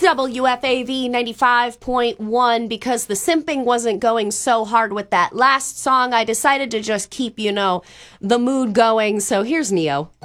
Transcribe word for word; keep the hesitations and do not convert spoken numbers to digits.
W F A V ninety-five point one. Because the simping wasn't going so hard with that last song, I decided to just keep, you know, the mood going. So here's Neo.